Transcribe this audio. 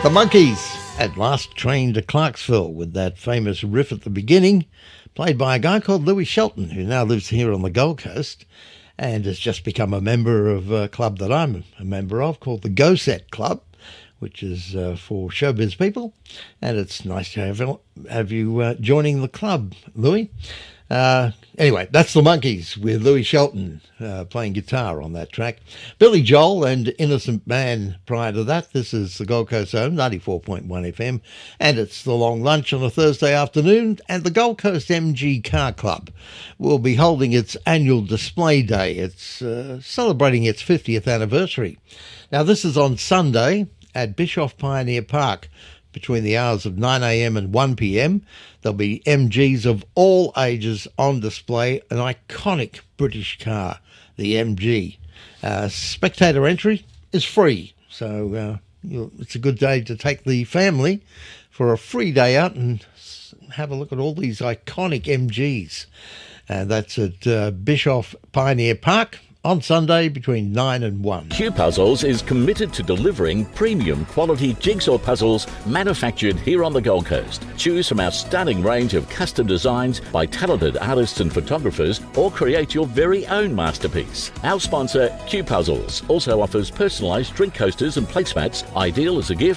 The Monkees at Last Train to Clarksville with that famous riff at the beginning, played by a guy called Louis Shelton, who now lives here on the Gold Coast and has just become a member of a club that I'm a member of called the Go Set Club, which is for showbiz people. And it's nice to have you joining the club, Louis. Anyway, that's the Monkees with Louis Shelton playing guitar on that track. Billy Joel and Innocent Man prior to that. This is the Gold Coast Home, 94.1 FM, and it's the long lunch on a Thursday afternoon, and the Gold Coast MG Car Club will be holding its annual display day. It's celebrating its 50th anniversary. Now, this is on Sunday at Bischoff Pioneer Park, between the hours of 9 a.m. and 1 p.m. There'll be MGs of all ages on display, an iconic British car, the MG. Spectator entry is free, so it's a good day to take the family for a free day out and have a look at all these iconic MGs. That's at Bischoff Pioneer Park on Sunday between 9 and 1. Q Puzzles is committed to delivering premium quality jigsaw puzzles manufactured here on the Gold Coast. Choose from our stunning range of custom designs by talented artists and photographers, or create your very own masterpiece. Our sponsor, Q Puzzles, also offers personalised drink coasters and placemats, ideal as a gift